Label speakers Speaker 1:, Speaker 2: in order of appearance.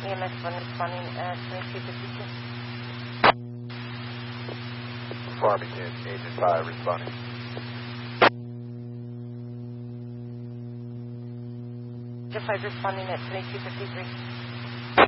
Speaker 1: EMS 1 responding 2252.
Speaker 2: Farmington, Agent 5 responding.
Speaker 1: Agent 5 responding at 2253.